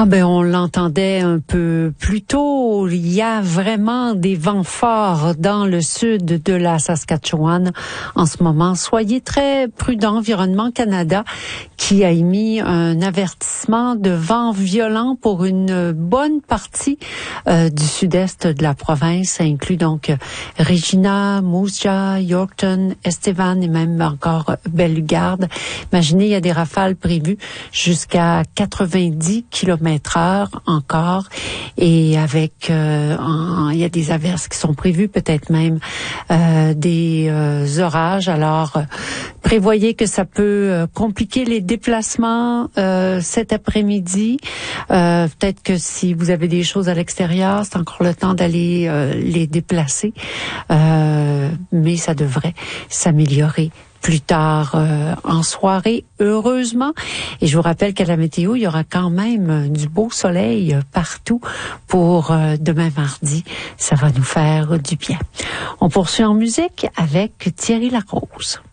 Ah ben on l'entendait un peu plus tôt, il y a vraiment des vents forts dans le sud de la Saskatchewan en ce moment. Soyez très prudents. Environnement Canada qui a émis un avertissement de vent violent pour une bonne partie du sud-est de la province. Ça inclut donc Regina, Moose Jaw, Yorkton, Estevan et même encore Bellegarde. Imaginez, il y a des rafales prévues jusqu'à 90 km/h encore, et avec il y a des averses qui sont prévues, peut-être même des orages. Alors prévoyez que ça peut compliquer les déplacements cet après-midi. Peut-être que si vous avez des choses à l'extérieur, c'est encore le temps d'aller les déplacer, mais ça devrait s'améliorer plus tard en soirée, heureusement. Et je vous rappelle qu'à la météo, il y aura quand même du beau soleil partout pour demain mardi. Ça va nous faire du bien. On poursuit en musique avec Thierry Lacrose.